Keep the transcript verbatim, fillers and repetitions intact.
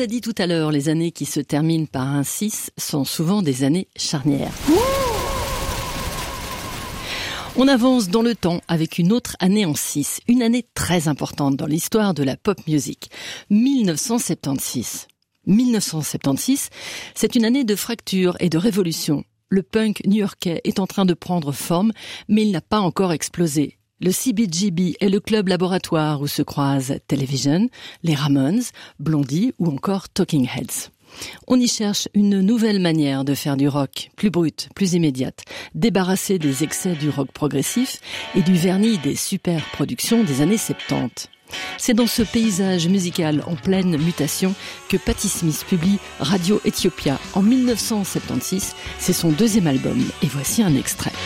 l'a dit tout à l'heure, les années qui se terminent par un six sont souvent des années charnières. On avance dans le temps avec une autre année en six, une année très importante dans l'histoire de la pop music, mille neuf cent soixante-seize. mille neuf cent soixante-seize, c'est une année de fracture et de révolution. Le punk new-yorkais est en train de prendre forme, mais il n'a pas encore explosé. Le C B G B est le club laboratoire où se croisent Television, les Ramones, Blondie ou encore Talking Heads. On y cherche une nouvelle manière de faire du rock, plus brute, plus immédiate, débarrassée des excès du rock progressif et du vernis des super productions des années soixante-dix. C'est dans ce paysage musical en pleine mutation que Patti Smith publie Radio Ethiopia en mille neuf cent soixante-seize. C'est son deuxième album et voici un extrait.